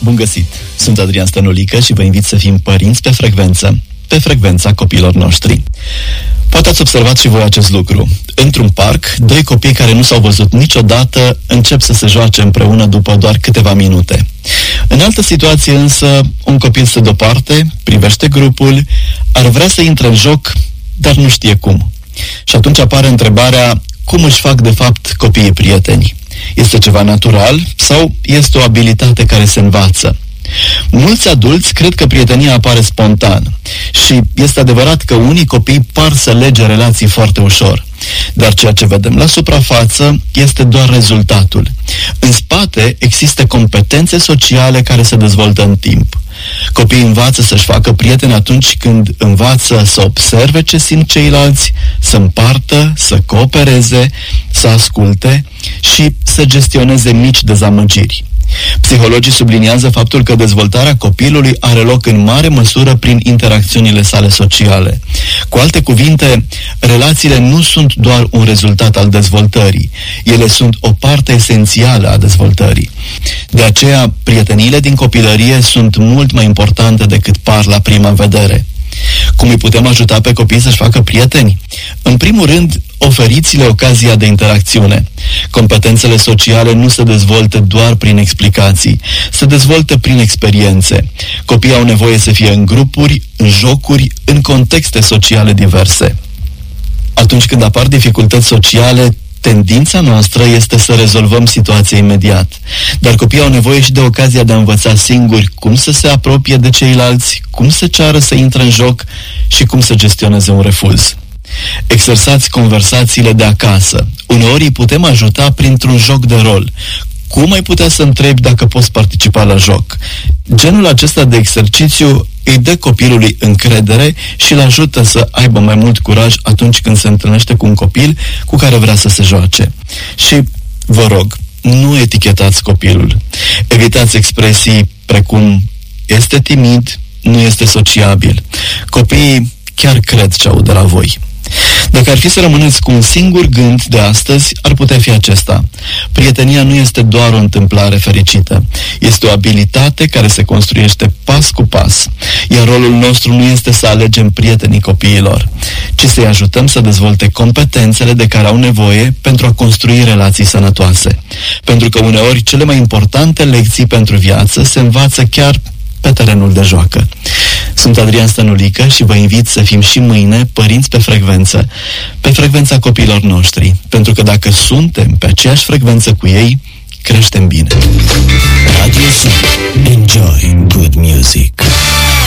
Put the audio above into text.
Bun găsit! Sunt Adrian Stănulică și vă invit să fim părinți pe frecvența copiilor noștri. Poate ați observat și voi acest lucru. Într-un parc, doi copii care nu s-au văzut niciodată încep să se joace împreună după doar câteva minute. În altă situație însă, un copil stă deoparte, privește grupul, ar vrea să intre în joc, dar nu știe cum. Și atunci apare întrebarea, cum își fac de fapt copiii prieteni? Este ceva natural sau este o abilitate care se învață? Mulți adulți cred că prietenia apare spontan și este adevărat că unii copii par să lege relații foarte ușor. Dar ceea ce vedem la suprafață este doar rezultatul. În spate există competențe sociale care se dezvoltă în timp. Copiii învață să-și facă prieteni atunci când învață să observe ce simt ceilalți, să împartă, să coopereze, să asculte și să gestioneze mici dezamăgiri. Psihologii subliniază faptul că dezvoltarea copilului are loc în mare măsură prin interacțiunile sale sociale. Cu alte cuvinte, relațiile nu sunt doar un rezultat al dezvoltării, ele sunt o parte esențială a dezvoltării. De aceea, prieteniile din copilărie sunt mult mai importante decât par la prima vedere. Cum îi putem ajuta pe copii să-și facă prieteni? În primul rând, oferiți-le ocazia de interacțiune. Competențele sociale nu se dezvoltă doar prin explicații, se dezvoltă prin experiențe. Copiii au nevoie să fie în grupuri, în jocuri, în contexte sociale diverse. Atunci când apar dificultăți sociale, tendința noastră este să rezolvăm situația imediat. Dar copiii au nevoie și de ocazia de a învăța singuri cum să se apropie de ceilalți, cum să ceară să intre în joc și cum să gestioneze un refuz. Exersați conversațiile de acasă. Uneori îi putem ajuta printr-un joc de rol. Cum ai putea să întrebi dacă poți participa la joc? Genul acesta de exercițiu îi dă copilului încredere și îl ajută să aibă mai mult curaj atunci când se întâlnește cu un copil cu care vrea să se joace. Și vă rog, nu etichetați copilul. Evitați expresii precum este timid, nu este sociabil. Copiii chiar cred ce aud de la voi. Dacă ar fi să rămâneți cu un singur gând de astăzi, ar putea fi acesta. Prietenia nu este doar o întâmplare fericită. Este o abilitate care se construiește pas cu pas. Iar rolul nostru nu este să alegem prietenii copiilor, ci să-i ajutăm să dezvolte competențele de care au nevoie pentru a construi relații sănătoase. Pentru că uneori cele mai importante lecții pentru viață se învață chiar pe terenul de joacă. Sunt Adrian Stănulică și vă invit să fim și mâine părinți pe frecvența copiilor noștri, pentru că dacă suntem pe aceeași frecvență cu ei, creștem bine. Radio Sun. Enjoy good music.